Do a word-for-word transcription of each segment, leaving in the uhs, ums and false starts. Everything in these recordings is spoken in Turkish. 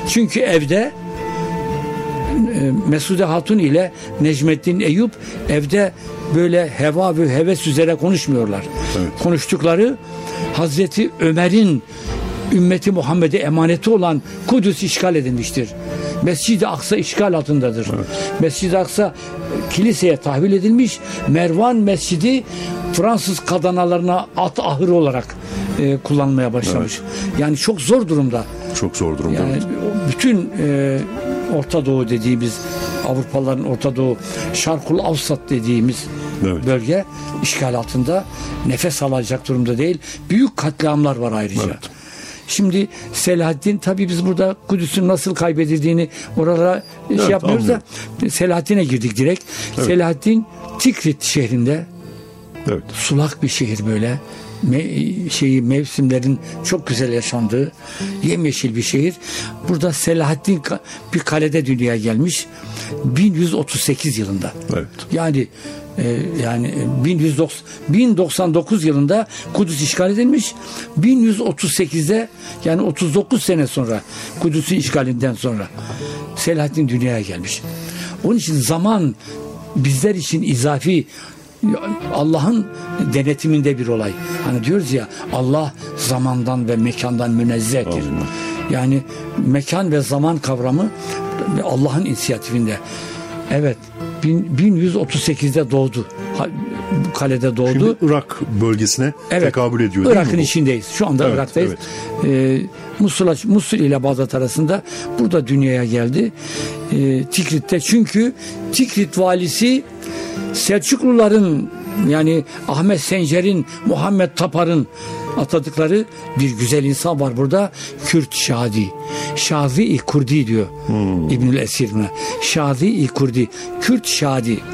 Çünkü evde Mesude Hatun ile Necmettin Eyüp evde böyle heva ve heves üzere konuşmuyorlar. Evet. Konuştukları Hazreti Ömer'in ümmeti Muhammed'e emaneti olan Kudüs işgal edilmiştir. Mescid-i Aksa işgal altındadır. Evet. Mescid-i Aksa kiliseye tahvil edilmiş. Mervan Mescidi Fransız kadanalarına at ahırı olarak e, kullanmaya başlamış. Evet. Yani çok zor durumda. Çok zor durumda. Yani bütün e, Orta Doğu dediğimiz, Avrupalıların Orta Doğu, Şarkul Avsat dediğimiz evet. bölge işgal altında, nefes alacak durumda değil. Büyük katliamlar var ayrıca. Evet. Şimdi Selahaddin, tabii biz burada Kudüs'ün nasıl kaybedildiğini oralara evet, şey yapmıyoruz anlıyorum. Da Selahaddin'e girdik direkt. Evet. Selahaddin Tikrit şehrinde, evet. sulak bir şehir böyle. Me- şeyi mevsimlerin çok güzel yaşandığı yemyeşil bir şehir. Burada Selahaddin bir kalede dünyaya gelmiş bin yüz otuz sekiz yılında. Evet. Yani e, yani bin doksan dokuz yılında Kudüs işgal edilmiş. bin yüz otuz sekizde yani otuz dokuz sene sonra, Kudüs'ün işgalinden sonra Selahaddin dünyaya gelmiş. Onun için zaman bizler için izafi, Allah'ın denetiminde bir olay. Hani diyoruz ya, Allah zamandan ve mekandan münezzehtir. Yani mekan ve zaman kavramı Allah'ın inisiyatifinde. Evet, bin yüz otuz sekizde doğdu. Kalede doğdu. Şimdi Irak bölgesine evet, tekabül ediyor. Irak'ın içindeyiz. Şu anda evet, Irak'tayız. Evet. Ee, Musul, Musul ile Bağdat arasında burada dünyaya geldi. Ee, Tikrit'te, çünkü Tikrit valisi Selçukluların, yani Ahmet Sencer'in, Muhammed Tapar'ın atadıkları bir güzel insan var burada. Kürt Şadi. Şazi-i Kurdi diyor hmm. İbnül Esir buna. Şazi-i Kurdi. Kürt Şadi. Ee,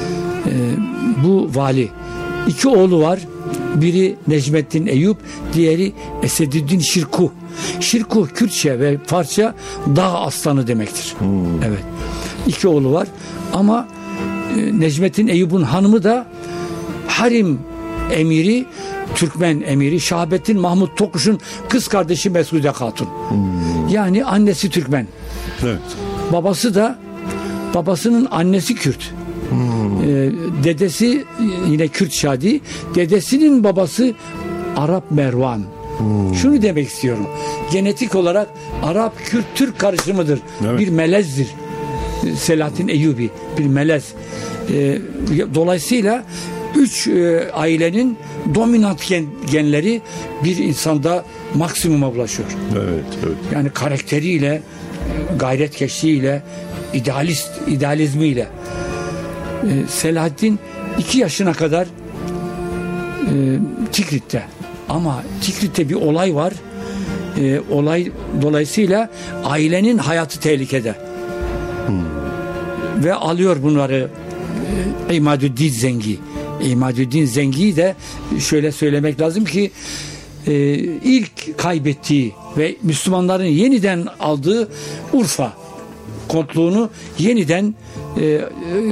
bu vali. İki oğlu var. Biri Necmettin Eyüp, diğeri Esedüddin Şirkuh. Şirkuh Kürtçe ve Farsça dağ aslanı demektir. Hmm. Evet. İki oğlu var. Ama Necmettin Eyüp'ün hanımı da Harim emiri, Türkmen emiri Şahabettin Mahmut Tokuş'un kız kardeşi Mesude Hatun. Hmm. Yani annesi Türkmen. Evet. Babası da, babasının annesi Kürt. Hmm. Ee, dedesi yine Kürt Şadi. Dedesinin babası Arap Mervan. Hmm. Şunu demek istiyorum. Genetik olarak Arap, Kürt, Türk karışımıdır. Evet. Bir melezdir. Selahaddin Eyyubi bir melez. E, dolayısıyla üç e, ailenin dominant gen, genleri bir insanda maksimuma ulaşıyor. Evet, evet. Yani karakteriyle, gayretkeşliğiyle, idealist, idealizmiyle. E, Selahaddin iki yaşına kadar e, Tikrit'te. Ama Tikrit'te bir olay var. E, olay dolayısıyla ailenin hayatı tehlikede. Hmm. Ve alıyor bunları e, İmadüddin Zengi. İmadüddin Zengi'yi de şöyle söylemek lazım ki e, ilk kaybettiği ve Müslümanların yeniden aldığı Urfa kontluğunu yeniden e, e,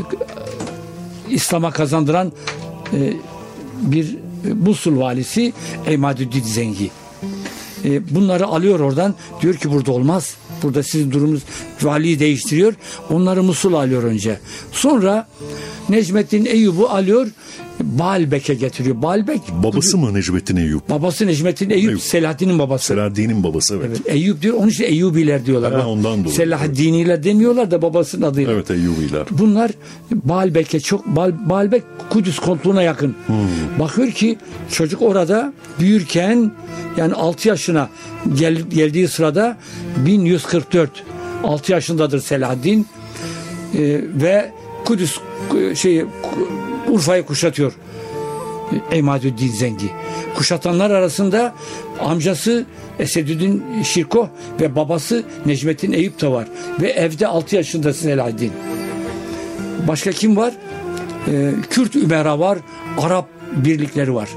İslam'a kazandıran e, bir Musul valisi İmadüddin Zengi. E, bunları alıyor oradan, diyor ki burada olmaz. Burada sizin durumunuz, valiyi değiştiriyor. Onları Musul'a alıyor önce. Sonra Necmettin Eyüp'ü alıyor, Baalbek'e getiriyor. Baalbek babası mı Necmettin Eyüp? Babası Necmettin Eyüp, Eyüp. Selahaddin'in babası. Selahaddin'in babası, evet. Evet. Eyüp diyor. Onun için Eyyubiler diyorlar. Ha, ondan dolayı. Selahaddiniler evet. demiyorlar da babasının adıyla. Evet, Eyyubiler. Bunlar Baalbek'e çok Baal, Baalbek Kudüs kontluğuna yakın. Hmm. Bakıyor ki çocuk orada büyürken, yani altı yaşına gel, geldiği sırada bin yüz kırk dört altı yaşındadır Selahaddin ee, ve Kudüs şeyi Urfa'yı kuşatıyor İmadüddin Zengi. Kuşatanlar arasında amcası Esedüddin Şirkuh ve babası Necmettin Eyüp de var. Ve evde altı yaşında Selahaddin. Başka kim var? Ee, Kürt Ümera var. Arap birlikleri var.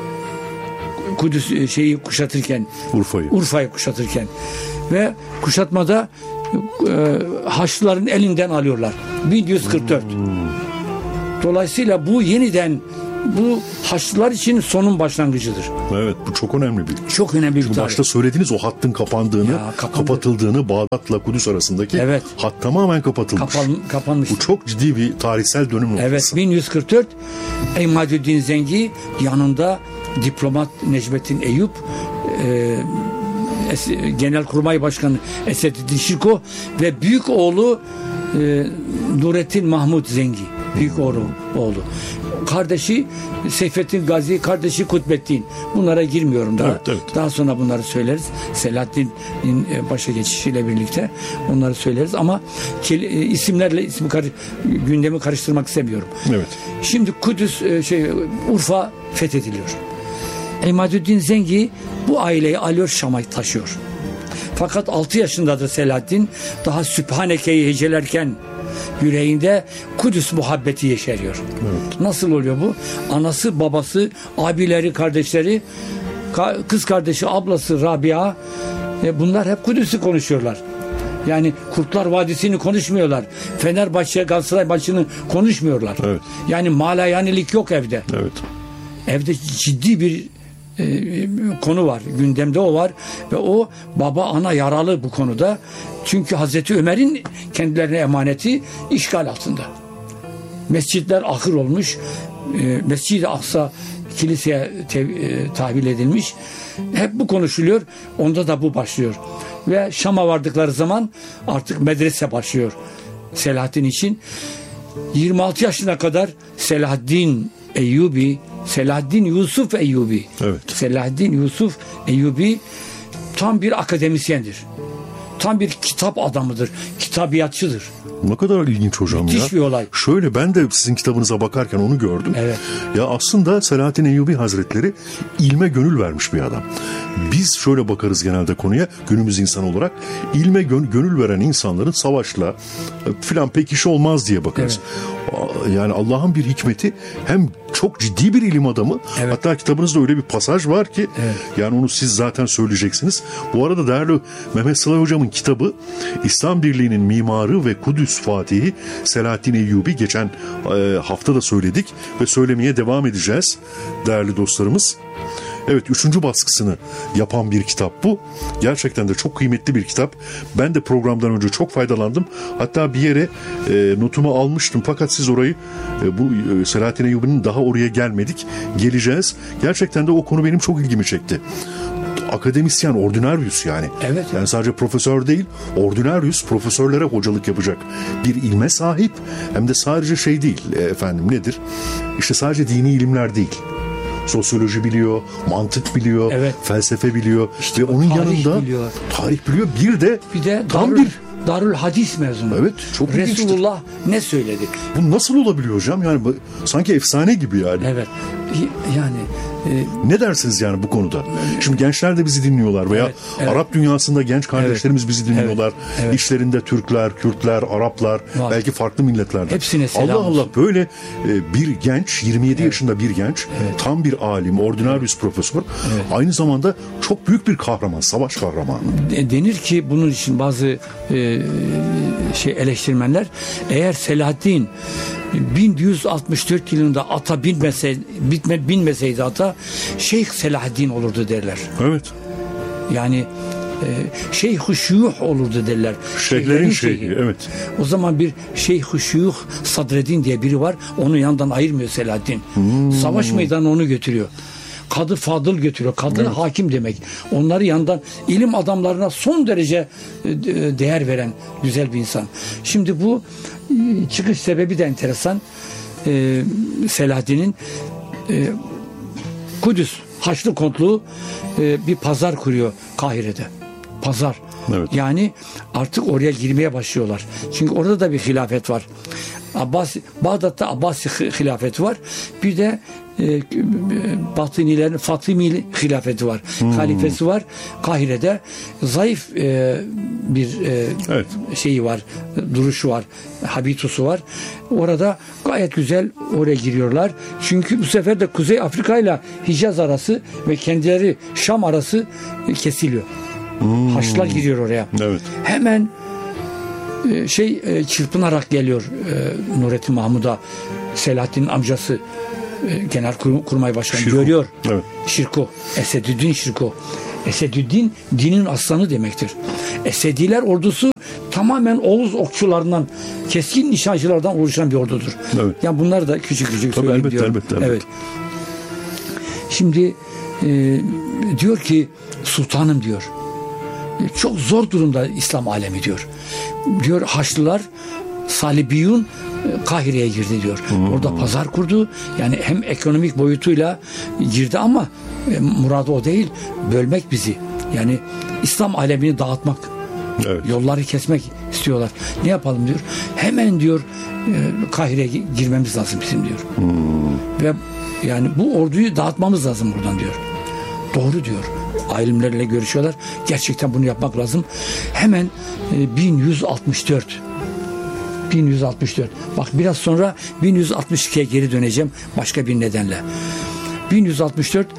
Kudüs şeyi kuşatırken, Urfa'yı Urfa'yı kuşatırken ve kuşatmada e, Haçlıların elinden alıyorlar. bin yüz kırk dört. Hmm. Dolayısıyla bu yeniden bu Haçlılar için sonun başlangıcıdır. Evet, bu çok önemli bir. Çok önemli bir Çünkü tarih. başta söylediğiniz o hattın kapandığını, Ya, kapatıldığını, Bağdat'la Kudüs arasındaki evet. hat tamamen kapatılmış. Kapan, kapanmış. Bu çok ciddi bir tarihsel dönüm noktası. Evet, bin yüz kırk dört İmadüddin Zengi yanında diplomat Necmettin Eyüp, e, Genelkurmay Başkanı Esedüddin Şirko ve büyük oğlu e, Nurettin Mahmud Zengi. Büyük oğlu, oğlu. Kardeşi Seyfettin Gazi, kardeşi Kutbettin. Bunlara girmiyorum daha. Evet, evet. Daha sonra bunları söyleriz. Selahaddin'in başa geçişiyle birlikte onları söyleriz ama isimlerle isim kar- gündemi karıştırmak istemiyorum. Evet. Şimdi Kudüs şey Urfa fethediliyor. İmadüddin Zengi bu aileyi alıyor, Şam'a taşıyor. Fakat altı yaşındadır Selahaddin. Daha Sübhaneke'yi hecelerken yüreğinde Kudüs muhabbeti yeşeriyor. Evet. Nasıl oluyor bu? Anası, babası, abileri, kardeşleri, kız kardeşi, ablası Rabia, bunlar hep Kudüs'ü konuşuyorlar. Yani Kurtlar Vadisi'ni konuşmuyorlar. Fenerbahçe, Galatasaray maçını konuşmuyorlar. Evet. Yani malayanilik yok evde. Evet. Evde ciddi bir e, konu var. Gündemde o var. Ve o baba ana yaralı bu konuda. Çünkü Hazreti Ömer'in kendilerine emaneti işgal altında. Mescitler ahır olmuş. E, Mescid-i Aksa kiliseye tev, e, tahvil edilmiş. Hep bu konuşuluyor. Onda da bu başlıyor. Ve Şam'a vardıkları zaman artık medrese başlıyor Selahaddin için. yirmi altı yaşına kadar Selahaddin Eyyubi, Selahaddin Yusuf Eyyubi. Evet. Selahaddin Yusuf Eyyubi tam bir akademisyendir. Tam bir kitap adamıdır. Kitabiyatçıdır. Ne kadar ilginç hocam. Müthiş ya. bir olay. Şöyle ben de sizin kitabınıza bakarken onu gördüm. Evet. Ya aslında Selahaddin Eyyubi Hazretleri ilme gönül vermiş bir adam. Biz şöyle bakarız genelde konuya, günümüz insan olarak ilme gön- gönül veren insanların savaşla filan pek işi olmaz diye bakarız. Evet. Yani Allah'ın bir hikmeti, hem çok ciddi bir ilim adamı. Evet. Hatta kitabınızda öyle bir pasaj var ki evet. Yani onu siz zaten söyleyeceksiniz. Bu arada değerli Mehmet Sıla Hocam'ın kitabı İslam Birliği'nin mimarı ve Kudüs Fatihi Selahaddin Eyyubi, geçen e, hafta da söyledik ve söylemeye devam edeceğiz değerli dostlarımız. Evet, üçüncü baskısını yapan bir kitap bu. Gerçekten de çok kıymetli bir kitap. Ben de programdan önce çok faydalandım. Hatta bir yere e, notumu almıştım. Fakat siz orayı e, bu e, Selahaddin Eyyubi'nin daha oraya gelmedik. Geleceğiz. Gerçekten de o konu benim çok ilgimi çekti. Akademisyen, ordinaryüs yani. Evet. Yani sadece profesör değil, ordinaryüs, profesörlere hocalık yapacak bir ilme sahip. Hem de sadece şey değil, e, efendim nedir? İşte sadece dini ilimler değil. Sosyoloji biliyor, mantık biliyor, evet. felsefe biliyor işte ve onun yanında biliyor. tarih biliyor. Bir de, bir de tam Darül, bir Darül Hadis mezunu. Evet, çok Resulullah ne söyledi? Bu nasıl olabiliyor hocam? Yani sanki efsane gibi yani. Evet. Yani e, ne dersiniz yani bu konuda? Şimdi gençler de bizi dinliyorlar veya evet, evet. Arap dünyasında genç kardeşlerimiz evet, bizi dinliyorlar. Evet, evet. İşlerinde Türkler, Kürtler, Araplar, var. Belki farklı milletlerden. Hepsine selam Allah Allah, olsun. böyle e, bir genç, yirmi yedi evet. yaşında bir genç, evet. tam bir alim, ordinaryüs profesör, evet. aynı zamanda çok büyük bir kahraman, savaş kahramanı. Denir ki bunun için bazı e, şey eleştirmenler, eğer Selahaddin bin yüz altmış dört yılında ata binmeseydi, bitme, binmeseydi ata, Şeyh Selahaddin olurdu derler. Evet. Yani e, Şeyh-i Şuyuh olurdu derler. Şeyhlerin şeyhi, şeyhi. Evet. O zaman bir Şeyh-i Şuyuh Sadreddin diye biri var. Onu yandan ayırmıyor Selahaddin. Hmm. Savaş meydanına onu götürüyor. Kadı Fadıl götürüyor. Kadı evet. hakim demek. Onları yandan ilim adamlarına son derece değer veren güzel bir insan. Şimdi bu çıkış sebebi de enteresan. Ee, Selahaddin'in e, Kudüs Haçlı Kontluğu e, bir pazar kuruyor Kahire'de. Pazar. Evet. Yani artık oraya girmeye başlıyorlar. Çünkü orada da bir hilafet var. Abbas, Bağdat'ta Abbasi hilafeti var. Bir de e, Batınilerin Fatimili hilafeti var. Hmm. Halifesi var. Kahire'de zayıf e, bir e, evet. şeyi var. Duruşu var. Habitusu var. Orada gayet güzel oraya giriyorlar. Çünkü bu sefer de Kuzey Afrika ile Hicaz arası ve kendileri Şam arası kesiliyor. Hmm. Haçlılar giriyor oraya. Evet. Hemen şey çırpınarak geliyor Nurettin Mahmud'a, Selahaddin'in amcası e, Genelkurmay Başkanı Şirko. görüyor. Evet. Şirko. Esedüddin Şirko. Esedüddin dinin aslanı demektir. Esediler ordusu tamamen Oğuz okçularından, keskin nişancılardan oluşan bir ordudur. Evet. Yani bunlar da küçük küçük Tabii, söyleyeyim elbette, diyorum. elbette, elbette. Evet. Şimdi e, diyor ki sultanım diyor. Çok zor durumda İslam alemi diyor. Diyor Haçlılar Salibiyun Kahire'ye girdi diyor. Hmm. Orada pazar kurdu. Yani hem ekonomik boyutuyla girdi ama e, muradı o değil. Bölmek bizi. Yani İslam alemini dağıtmak. Evet. Yolları kesmek istiyorlar. Ne yapalım diyor. Hemen diyor e, Kahire'ye girmemiz lazım bizim diyor. Hmm. Ve yani bu orduyu dağıtmamız lazım buradan diyor. Doğru diyor. Alimlerle görüşüyorlar. Gerçekten bunu yapmak lazım. Hemen e, bin yüz altmış dört bin yüz altmış dört bak biraz sonra bin yüz altmış ikiye geri döneceğim başka bir nedenle. bin yüz altmış dört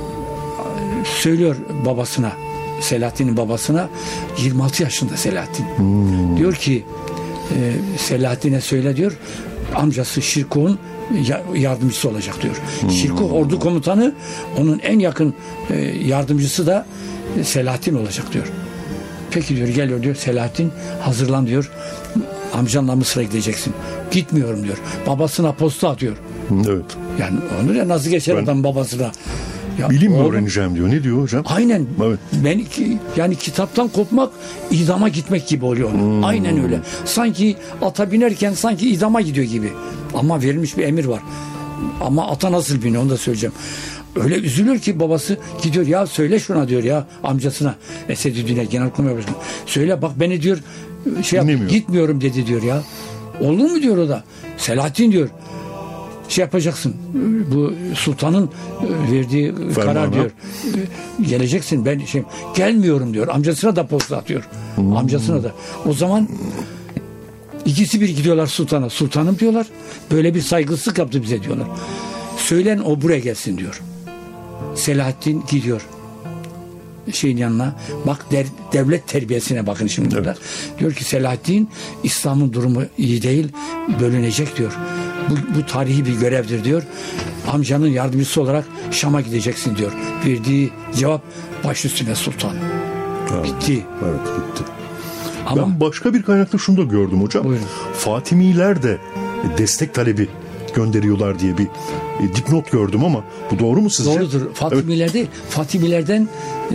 söylüyor babasına, Selahattin'in babasına, yirmi altı yaşında Selahattin. Hmm. Diyor ki e, Selahattin'e söyle diyor, amcası Şirko'nun yardımcısı olacak diyor. Hmm. Şirko ordu komutanı, onun en yakın e, yardımcısı da Selahattin olacak diyor. Peki diyor, geliyor diyor Selahattin, hazırlan diyor, amcanla Mısır'a gideceksin. Gitmiyorum diyor. Babasına posta atıyor. Evet. Yani onu da nasıl geçer ben, adam babasına? Ya, bilim mi öğreneceğim diyor. Ne diyor hocam? Aynen. Evet. Ben yani kitaptan kopmak idama gitmek gibi oluyor. Hmm. Aynen öyle. Sanki ata binerken sanki idama gidiyor gibi. Ama verilmiş bir emir var. Ama ata nasıl biniyor onu da söyleyeceğim. Öyle üzülür ki babası, gidiyor ya söyle şuna diyor ya amcasına, Esedüddin'e, Genelkurmay Başkanı. Söyle bak beni diyor şey yap, gitmiyorum dedi diyor ya. Olur mu diyor o da. Selahattin diyor, şey yapacaksın, bu sultanın verdiği Fermanı. Karar diyor, geleceksin, ben şey gelmiyorum diyor. Amcasına da posta atıyor. Hmm. Amcasına da. O zaman ikisi bir gidiyorlar sultana. Sultanım diyorlar, böyle bir saygısızlık yaptı bize diyorlar. Söylen o buraya gelsin diyor. Selahattin gidiyor şeyin yanına. Bak der, devlet terbiyesine bakın şimdi burada. Evet. Diyor ki Selahattin, İslam'ın durumu iyi değil, bölünecek diyor. Bu, bu tarihi bir görevdir diyor. Amcanın yardımcısı olarak Şam'a gideceksin diyor. Verdiği cevap baş üstüne sultan. Evet. Bitti. Evet, bitti. Ama, ben başka bir kaynakta şunu da gördüm hocam. Buyurun. Fatimiler de destek talebi gönderiyorlar diye bir e, dipnot gördüm ama bu doğru mu sizce? Doğrudur. Fatimilerde evet. Fatimilerden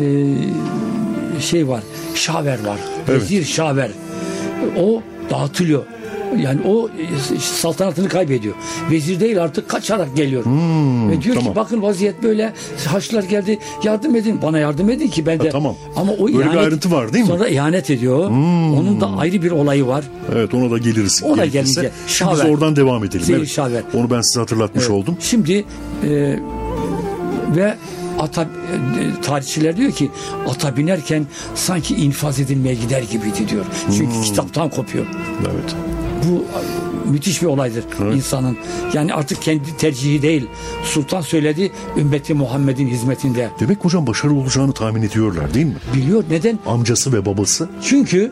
e, şey var. Şaver var. Evet. Vezir Şaver. O dağıtılıyor. Yani o saltanatını kaybediyor. Vezir değil, artık kaçarak geliyor. Hmm, Ve diyor tamam. ki bakın vaziyet böyle. Haçlılar geldi, yardım edin. Bana yardım edin ki ben de. Ha, tamam. Ama o böyle ihanet, bir ayrıntı var değil mi? Sonra ihanet ediyor. Hmm. Onun da ayrı bir olayı var. Evet, ona da geliriz. Ona gelince. Şimdi biz oradan devam edelim. Evet. Şaver. Onu ben size hatırlatmış evet. oldum. Şimdi e, ve ata, e, tarihçiler diyor ki ata binerken sanki infaz edilmeye gider gibiydi diyor. Çünkü hmm. kitaptan kopuyor. Evet. Bu müthiş bir olaydır evet. insanın. Yani artık kendi tercihi değil. Sultan söyledi, ümmeti Muhammed'in hizmetinde. Demek hocam başarılı olacağını tahmin ediyorlar değil mi? Biliyor. Neden? Amcası ve babası. Çünkü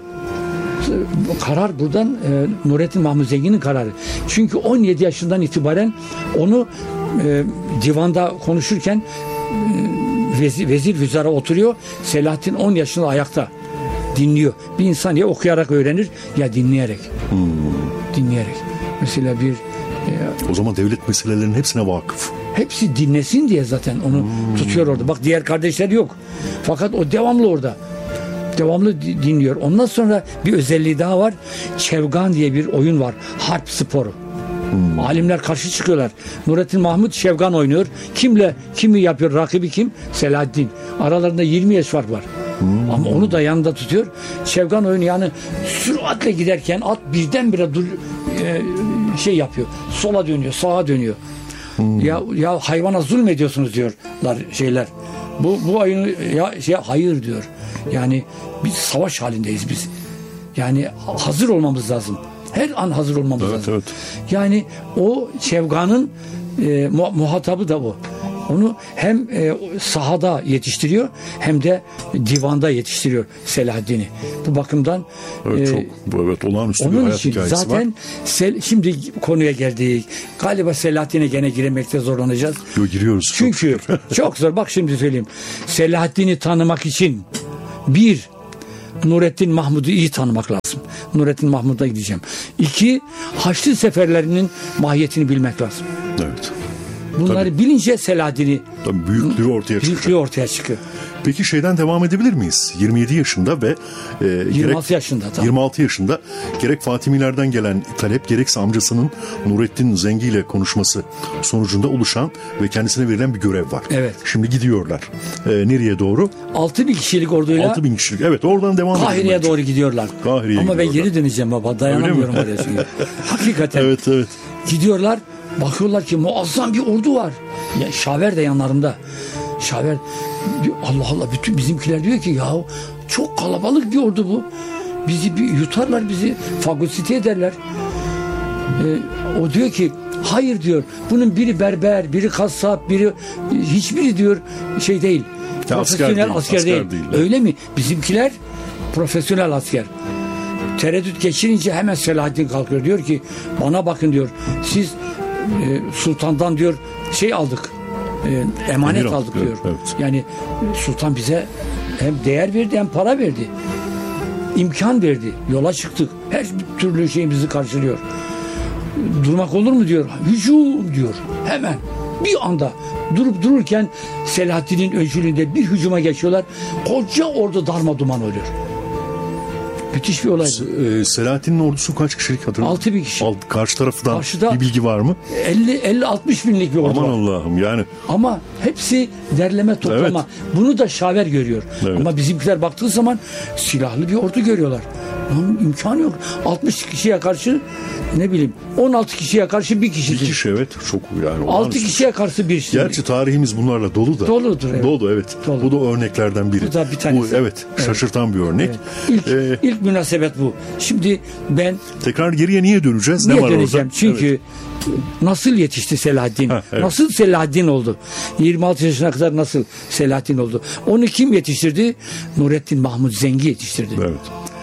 karar buradan e, Nurettin Mahmud Zengin'in kararı. Çünkü on yedi yaşından itibaren onu e, divanda konuşurken e, vezir, vezir vüzara oturuyor. Selahattin on yaşında ayakta dinliyor. Bir insan ya okuyarak öğrenir ya dinleyerek. Hmm. Dinleyerek. Mesela bir e, o zaman devlet meselelerinin hepsine vakıf. Hepsi dinlesin diye zaten onu hmm. tutuyor orada. Bak diğer kardeşleri yok. Fakat o devamlı orada. Devamlı dinliyor. Ondan sonra bir özelliği daha var. Şevgan diye bir oyun var. Harp sporu. Hmm. Alimler karşı çıkıyorlar. Nurettin Mahmud Şevgan oynuyor. Kimle kimi yapıyor? Rakibi kim? Selahattin. Aralarında yirmi yaş fark var. Hmm. Ama onu da yanında tutuyor. Şevgan oyunu yani süratle giderken at birdenbire dur, e, şey yapıyor. Sola dönüyor, sağa dönüyor. Hmm. Ya ya hayvana zulmediyorsunuz diyorlar şeyler. Bu bu oyunu ya şey hayır diyor. Yani biz savaş halindeyiz biz. Yani hazır olmamız lazım. Her an hazır olmamız evet, lazım. Evet. Yani o Şevgan'ın e, muhatabı da o. Onu hem e, sahada yetiştiriyor hem de divanda yetiştiriyor Selahaddin'i. Bu bakımdan evet, e, çok evet olağanüstü bir onun hayat için hikayesi zaten var. Sel, şimdi konuya geldik. Galiba Selahaddin'e gene giremekte zorlanacağız. Yo, giriyoruz. Çünkü çok, çok zor. Bak şimdi söyleyeyim. Selahaddin'i tanımak için bir, Nurettin Mahmud'u iyi tanımak lazım. Nurettin Mahmud'a gideceğim. İki, Haçlı seferlerinin mahiyetini bilmek lazım. Evet. Bunları Tabii. bilince Selahaddin'i Tabii büyüklüğü ortaya çıkıyor. Büyüklüğü ortaya çıkıyor. Peki şeyden devam edebilir miyiz? yirmi yedi yaşında ve e, yirmi altı gerek, yaşında tabii. yirmi altı yaşında gerek Fatimilerden gelen talep gerekse amcasının Nurettin Zengi ile konuşması sonucunda oluşan ve kendisine verilen bir görev var. Evet. Şimdi gidiyorlar. E, nereye doğru? altı bin kişilik orduyla altı bin kişilik. Evet, oradan devam edelim. Kahire'ye doğru gidiyorlar. Kahire'ye Ama ben gidiyorlar. geri döneceğim baba. Dayanamıyorum oraya çünkü. Hakikaten. Evet, evet. Gidiyorlar. Bakıyorlar ki muazzam bir ordu var. Ya Şaver de yanlarında. Şaver diyor, Allah Allah, bütün bizimkiler diyor ki ya çok kalabalık bir ordu bu. Bizi bir yutarlar, bizi fagosite ederler. Ee, o diyor ki hayır diyor. Bunun biri berber, biri kasap, biri hiçbiri diyor şey değil. Ya profesyonel asker, asker değil. değil. değil. Öyle mi? Bizimkiler profesyonel asker. Tereddüt geçirince hemen Selahaddin kalkıyor. Diyor ki bana bakın diyor. Siz e, sultandan diyor şey aldık. E, emanet Emir aldık aldık, diyor. evet. Yani sultan bize hem değer verdi hem para verdi. İmkan verdi. Yola çıktık. Her türlü şeyimizi karşılıyor. Durmak olur mu diyor. Hücum diyor. Hemen bir anda durup dururken Selahaddin'in öncülüğünde bir hücuma geçiyorlar. Koca ordu darma duman oluyor. Müthiş bir olay. E, Selahaddin'in ordusu kaç kişilik hatırladın? altı bin kişi. Alt, karşı taraftan Karşıda bir bilgi var mı? elli elli altmış binlik bir ordu Aman var. Allah'ım yani. Ama hepsi derleme toplama. Evet. Bunu da Şaver görüyor. Evet. Ama bizimkiler baktığı zaman silahlı bir ordu görüyorlar. Lan imkanı yok. altmış kişiye karşı ne bileyim on altı kişiye karşı bir kişi. Bir kişi evet çok yani. altı olağanüstü. kişiye karşı bir kişi. Gerçi tarihimiz bunlarla dolu da. Doludur, evet. Dolu evet. Dolu. Bu da örneklerden biri. Bu da bir tanesi. Bu, evet, şaşırtan bir örnek. Evet. İlk, Ee, ilk münasebet bu. Şimdi ben tekrar geriye niye döneceğiz? niye ne var döneceğim? orada? Çünkü Evet. nasıl yetişti Selahaddin? Ha, evet. Nasıl Selahaddin oldu? yirmi altı yaşına kadar nasıl Selahaddin oldu? Onu kim yetiştirdi? Nurettin Mahmud Zengi yetiştirdi. Evet.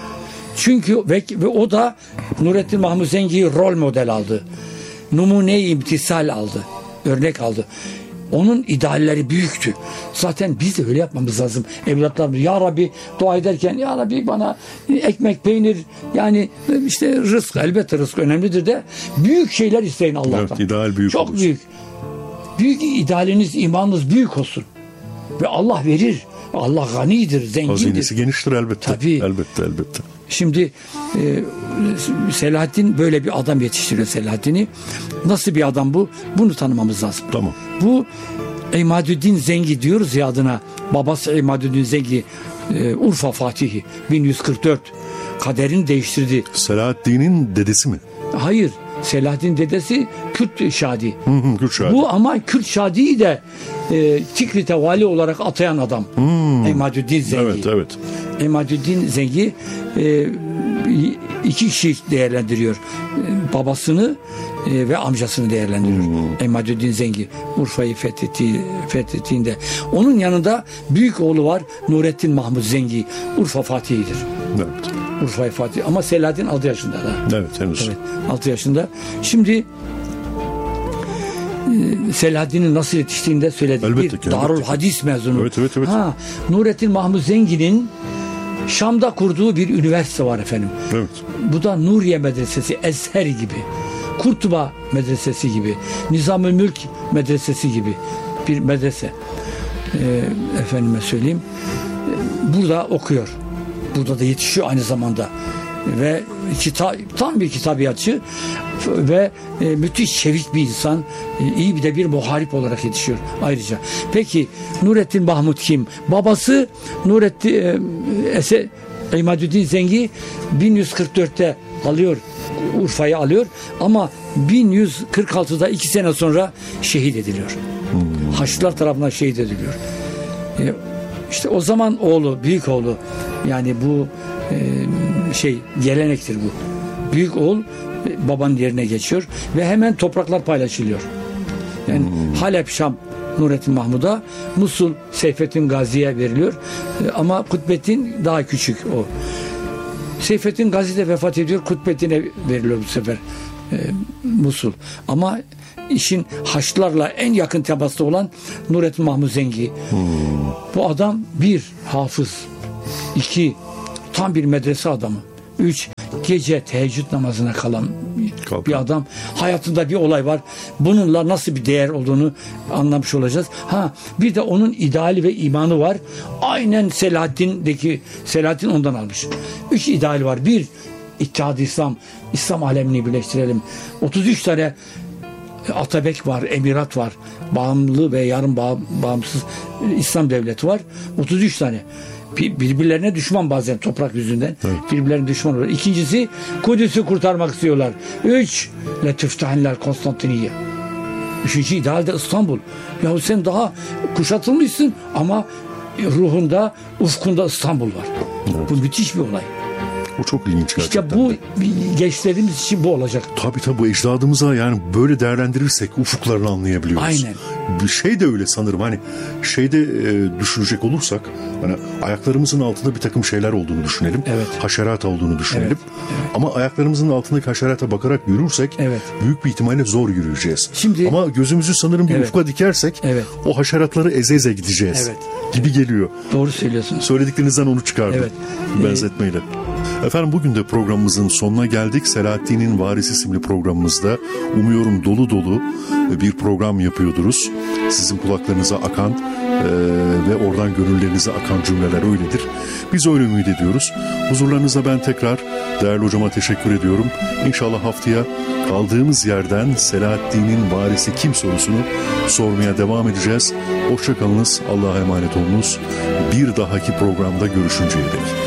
Çünkü ve, ve o da Nurettin Mahmud Zengi'yi rol model aldı. Numune-i imtisal aldı. Örnek aldı. Onun idealleri büyüktü. Zaten biz de öyle yapmamız lazım. Evlatlarımız ya Rabbi dua ederken ya Rabbi bana ekmek, peynir yani işte rızk, elbette rızk önemlidir de büyük şeyler isteyin Allah'tan. Evet, ideal büyük Çok olsun. büyük. Büyük idealiniz, imanınız büyük olsun. Ve Allah verir. Allah ganidir, zengindir. Hazinesi geniştir elbette. Tabii. Elbette elbette. Şimdi e, Selahaddin böyle bir adam yetiştiriyor Selahaddin'i. Nasıl bir adam bu? Bunu tanımamız lazım. Tamam. Bu İmadüddin Zengi diyoruz ya adına. Babası İmadüddin Zengi e, Urfa Fatihi bin yüz kırk dört. Kaderini değiştirdi. Selahaddin'in dedesi mi? Hayır. Selahaddin dedesi Kürt Şadi. Hı hı, Kürt Şadi. Bu ama Kürt Şadi'yi de e, Tikrit'e vali olarak atayan adam. Hmm. İmadüddin Zengi. Evet evet. İmadüddin Zengi e, iki kişi değerlendiriyor. E, babasını e, ve amcasını değerlendiriyor. Hmm. İmadüddin Zengi Urfa'yı fethetti, fethettiğinde. Onun yanında büyük oğlu var Nurettin Mahmud Zengi. Urfa Fatihi'dir. Evet. Urfa Fatih. Ama Selahaddin altı yaşında da. Evet henüz. Evet, altı yaşında. Şimdi Selahaddin'in nasıl yetiştiğini de söyledik. Elbette Bir ki, Darul elbette. Hadis mezunu. Evet, evet, evet. Ha, Nurettin Mahmud Zengi'nin Şam'da kurduğu bir üniversite var efendim. Evet. Bu da Nuriye Medresesi, Ezher gibi. Kurtuba Medresesi gibi. Nizam-ı Mülk Medresesi gibi bir medrese. Ee, efendime söyleyeyim. Burada okuyor. Burada da yetişiyor aynı zamanda. Ve kita, tam bir kitabiyatçı ve e, müthiş çevik bir insan, e, iyi bir de bir muharip olarak yetişiyor ayrıca. Peki Nurettin Mahmud kim? Babası Nurettin e, Ese, İmadüddin Zengi bin yüz kırk dörtte alıyor, Urfa'yı alıyor ama bin yüz kırk altıda iki sene sonra şehit ediliyor. Hmm. Haçlılar tarafından şehit ediliyor. E, işte o zaman oğlu, büyük oğlu yani bu e, şey gelenektir bu. Büyük oğul babanın yerine geçiyor ve hemen topraklar paylaşılıyor. Yani hmm. Halep, Şam Nurettin Mahmud'a. Musul Seyfettin Gazi'ye veriliyor. E, ama Kutbettin daha küçük o. Seyfettin Gazi de vefat ediyor. Kutbettin'e veriliyor bu sefer e, Musul. Ama işin Haçlılarla en yakın temaslı olan Nurettin Mahmud Zengi. Hmm. Bu adam bir hafız, iki tam bir medrese adamı, üç gece teheccüd namazına kalan Kalkan. bir adam. Hayatında bir olay var. Bununla nasıl bir değer olduğunu anlamış olacağız. Ha, bir de onun ideali ve imanı var. Aynen Selahaddin'deki, Selahaddin ondan almış. Üç ideali var. Bir, İttihad-ı İslam, İslam alemini birleştirelim. otuz üç tane Atabek var, emirat var. Bağımlı ve yarım bağ, bağımsız İslam devleti var. otuz üç tane. Birbirlerine düşman bazen toprak yüzünden. Evet. Birbirlerine düşman oluyor. İkincisi Kudüs'ü kurtarmak istiyorlar. Üç, Letüftahinler Konstantiniye. Üçüncü idealde İstanbul. Yahu sen daha kuşatılmışsın ama ruhunda, ufkunda İstanbul var. Evet. Bu müthiş bir olay. O çok ilginç gerçekten. İşte bu gençlerimiz için bu olacak. Tabii tabii, bu ecdadımıza yani böyle değerlendirirsek ufuklarını anlayabiliyoruz. Aynen. Bir şey de öyle sanırım, hani şeyde e, düşünecek olursak hani ayaklarımızın altında bir takım şeyler olduğunu düşünelim. Evet. Haşerat olduğunu düşünelim. Evet. Evet. Ama ayaklarımızın altındaki haşerata bakarak yürürsek evet. büyük bir ihtimalle zor yürüyeceğiz. Şimdi, ama gözümüzü sanırım bir evet. ufka dikersek evet. o haşeratları eze eze gideceğiz. Evet. Gibi geliyor. Doğru söylüyorsun. Söylediklerinizden onu çıkardım. Evet. Benzetmeyle. Ee, Efendim bugün de programımızın sonuna geldik. Selahaddin'in Varisi isimli programımızda umuyorum dolu dolu bir program yapıyordunuz. Sizin kulaklarınıza akan e, ve oradan gönüllerinize akan cümleler öyledir. Biz öyle ümit ediyoruz. Huzurlarınızda ben tekrar değerli hocama teşekkür ediyorum. İnşallah haftaya kaldığımız yerden Selahaddin'in varisi kim sorusunu sormaya devam edeceğiz. Hoşça kalınız, Allah'a emanet olunuz. Bir dahaki programda görüşünceye dek.